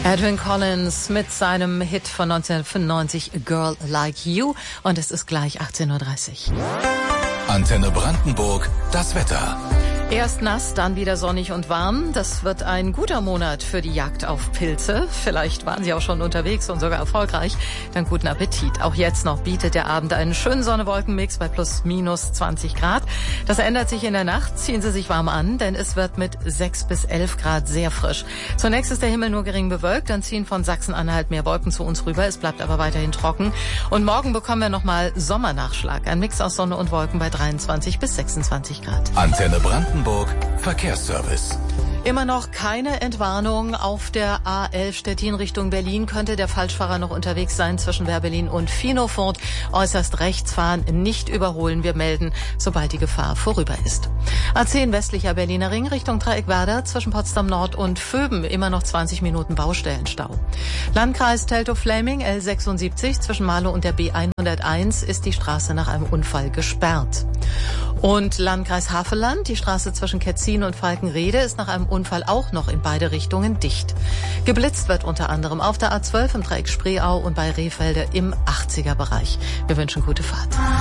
Edwyn Collins mit seinem Hit von 1995 A Girl Like You, und es ist gleich 18:30 Uhr. Antenne Brandenburg, das Wetter. Erst nass, dann wieder sonnig und warm. Das wird ein guter Monat für die Jagd auf Pilze. Vielleicht waren Sie auch schon unterwegs und sogar erfolgreich. Dann guten Appetit. Auch jetzt noch bietet der Abend einen schönen Sonne-Wolken-Mix bei plus minus 20 Grad. Das ändert sich in der Nacht. Ziehen Sie sich warm an, denn es wird mit 6 bis 11 Grad sehr frisch. Zunächst ist der Himmel nur gering bewölkt, dann ziehen von Sachsen-Anhalt mehr Wolken zu uns rüber. Es bleibt aber weiterhin trocken. Und morgen bekommen wir nochmal Sommernachschlag. Ein Mix aus Sonne und Wolken bei 23 bis 26 Grad. Antenne Brandenburg, Verkehrsservice. Immer noch keine Entwarnung. Auf der A11 Stettin Richtung Berlin könnte der Falschfahrer noch unterwegs sein zwischen Werbelin und Finofort. Äußerst rechts fahren, nicht überholen. Wir melden, sobald die Gefahr vorüber ist. A10 westlicher Berliner Ring Richtung Dreieckwerder zwischen Potsdam Nord und Vöben. Immer noch 20 Minuten Baustellenstau. Landkreis Teltow-Fläming L76 zwischen Marlow und der B101 ist die Straße nach einem Unfall gesperrt. Und Landkreis Havelland, die Straße zwischen Ketzin und Falkenrede ist nach einem Unfall auch noch in beide Richtungen dicht. Geblitzt wird unter anderem auf der A12 im Dreieck Spreeau und bei Rehfelde im 80er Bereich. Wir wünschen gute Fahrt.